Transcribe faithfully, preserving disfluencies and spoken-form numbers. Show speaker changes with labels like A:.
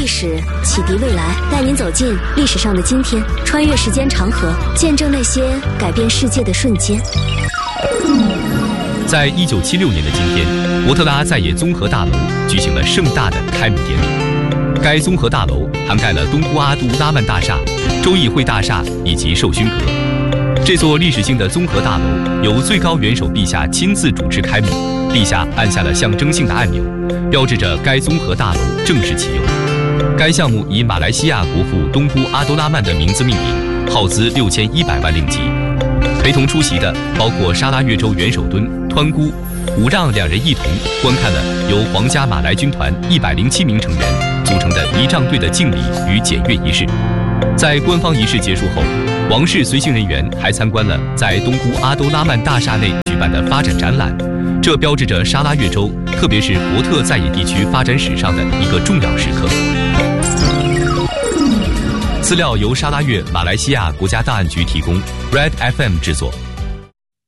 A: 历史，启迪未来，带您走进历史上的今天，穿越时间长河，见证那些改变世界的瞬间。
B: 在一九七六年的今天，博特拉在野综合大楼举行了盛大的开幕典礼。该综合大楼涵盖了东都阿杜拉曼大厦、州议会大厦以及寿勋阁。这座历史性的综合大楼由最高元首陛下亲自主持开幕，陛下按下了象征性的按钮，标志着该综合大楼正式启用。该项目以马来西亚国父东姑阿多拉曼的名字命名，耗资六千一百万令吉。陪同出席的包括沙拉越州元首敦、湍姑、武让两人一同观看了由皇家马来军团一百零七名成员组成的仪仗队的敬礼与检阅仪式。在官方仪式结束后，王室随行人员还参观了在东姑阿多拉曼大厦内举办的发展展览，这标志着沙拉越州，特别是伯特在野地区发展史上的一个重要时刻。资料由沙拉越马来西亚国家档案局提供 ，Red F M 制作。